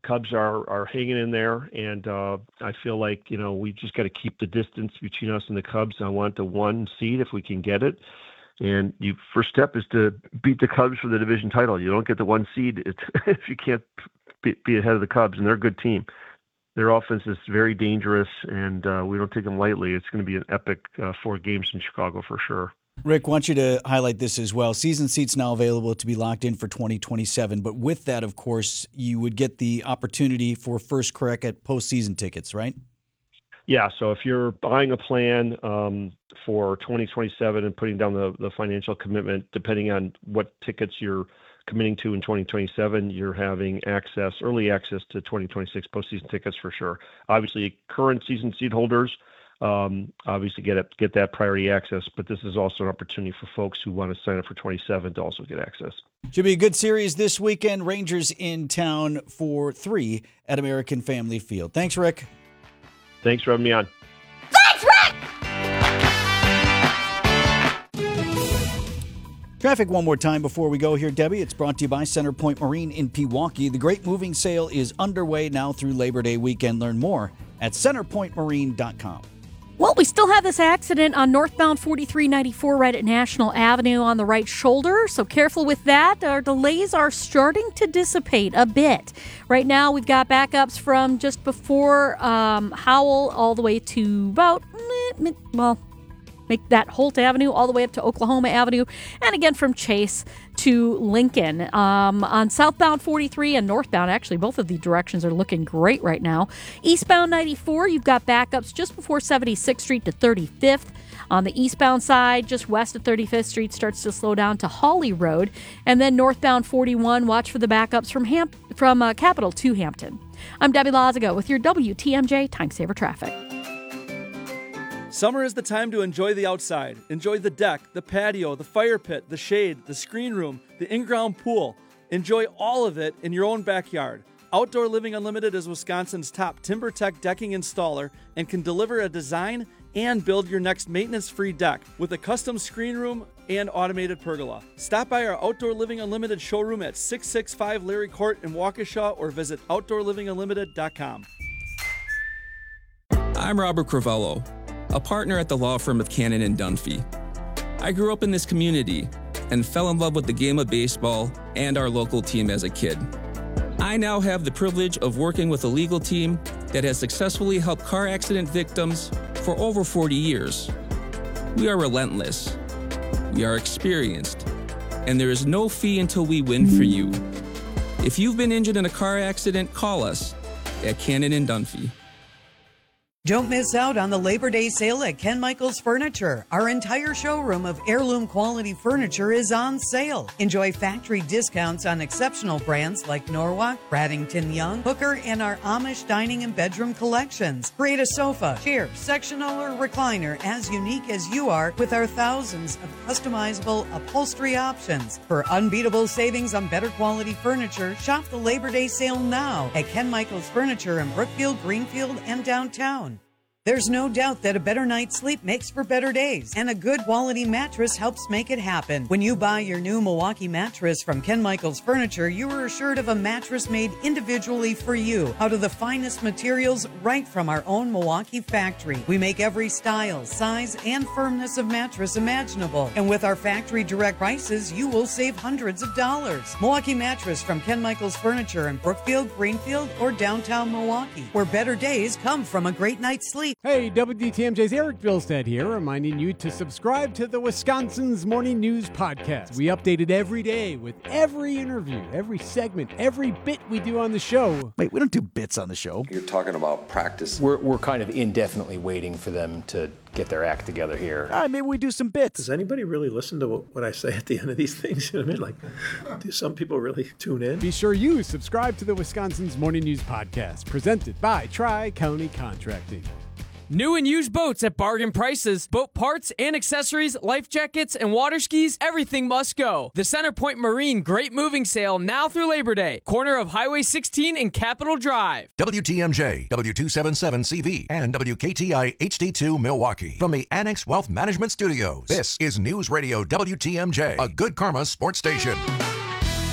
Cubs are hanging in there, and I feel like, we just got to keep the distance between us and the Cubs. I want the 1 seed if we can get it. And first step is to beat the Cubs for the division title. You don't get the 1 seed if you can't be ahead of the Cubs, and they're a good team. Their offense is very dangerous, and we don't take them lightly. It's going to be an epic 4 games in Chicago for sure. Rick, I want you to highlight this as well. Season seats now available to be locked in for 2027. But with that, of course, you would get the opportunity for first crack at postseason tickets, right? Yeah, so if you're buying a plan for 2027 and putting down the financial commitment, depending on what tickets you're committing to in 2027, you're having early access to 2026 postseason tickets for sure. Obviously, current season seat holders obviously get that priority access, but this is also an opportunity for folks who want to sign up for 27 to also get access. Should be a good series this weekend. Rangers in town for 3 at American Family Field. Thanks, Rick. Thanks for having me on. Thanks, Rick! Traffic one more time before we go here, Debbie. It's brought to you by Centerpoint Marine in Pewaukee. The Great Moving Sale is underway now through Labor Day weekend. Learn more at centerpointmarine.com. Well, we still have this accident on northbound 4394 right at National Avenue on the right shoulder, so careful with that. Our delays are starting to dissipate a bit. Right now, we've got backups from just before Howell all the way to about, make that Holt Avenue all the way up to Oklahoma Avenue, and again from Chase to Lincoln. On southbound 43 and northbound, actually, both of the directions are looking great right now. Eastbound 94, you've got backups just before 76th Street to 35th. On the eastbound side, just west of 35th Street, starts to slow down to Hawley Road. And then northbound 41, watch for the backups from Capitol to Hampton. I'm Debbie Lazago with your WTMJ Time Saver Traffic. Summer is the time to enjoy the outside. Enjoy the deck, the patio, the fire pit, the shade, the screen room, the in-ground pool. Enjoy all of it in your own backyard. Outdoor Living Unlimited is Wisconsin's top TimberTech decking installer and can deliver a design and build your next maintenance-free deck with a custom screen room and automated pergola. Stop by our Outdoor Living Unlimited showroom at 665 Larry Court in Waukesha or visit OutdoorLivingUnlimited.com. I'm Robert Crivello, a partner at the law firm of Cannon and Dunphy. I grew up in this community and fell in love with the game of baseball and our local team as a kid. I now have the privilege of working with a legal team that has successfully helped car accident victims for over 40 years. We are relentless, we are experienced, and there is no fee until we win for you. If you've been injured in a car accident, call us at Cannon and Dunphy. Don't miss out on the Labor Day sale at Ken Michaels Furniture. Our entire showroom of heirloom quality furniture is on sale. Enjoy factory discounts on exceptional brands like Norwalk, Bradington Young, Hooker, and our Amish dining and bedroom collections. Create a sofa, chair, sectional, or recliner as unique as you are with our thousands of customizable upholstery options. For unbeatable savings on better quality furniture, shop the Labor Day sale now at Ken Michaels Furniture in Brookfield, Greenfield, and downtown. There's no doubt that a better night's sleep makes for better days, and a good quality mattress helps make it happen. When you buy your new Milwaukee mattress from Ken Michaels Furniture, you are assured of a mattress made individually for you out of the finest materials right from our own Milwaukee factory. We make every style, size, and firmness of mattress imaginable, and with our factory direct prices, you will save hundreds of dollars. Milwaukee mattress from Ken Michaels Furniture in Brookfield, Greenfield, or downtown Milwaukee, where better days come from a great night's sleep. Hey, WTMJ's Eric Bilstead here, reminding you to subscribe to the Wisconsin's Morning News Podcast. We update it every day with every interview, every segment, every bit we do on the show. Wait, we don't do bits on the show. You're talking about practice. We're kind of indefinitely waiting for them to get their act together here. Maybe we do some bits. Does anybody really listen to what I say at the end of these things? You know what I mean? Like, do some people really tune in? Be sure you subscribe to the Wisconsin's Morning News Podcast, presented by Tri-County Contracting. New and used boats at bargain prices. Boat parts and accessories, life jackets, and water skis, everything must go. The Centerpoint Marine Great Moving Sale now through Labor Day. Corner of Highway 16 and Capitol Drive. WTMJ, W277CV, and WKTI HD2 Milwaukee. From the Annex Wealth Management Studios, this is News Radio WTMJ, a Good Karma sports station.